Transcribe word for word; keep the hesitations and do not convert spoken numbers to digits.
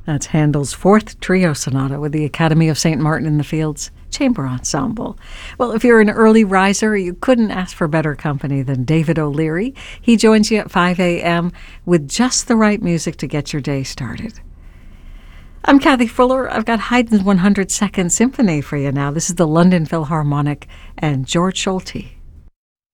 That's Handel's Fourth Trio Sonata with the Academy of Saint Martin in the Fields Chamber Ensemble. Well, if you're an early riser, you couldn't ask for better company than David O'Leary. He joins you at five a.m. with just the right music to get your day started. I'm Kathy Fuller. I've got Haydn's one hundred second Symphony for you now. This is the London Philharmonic and George Solti.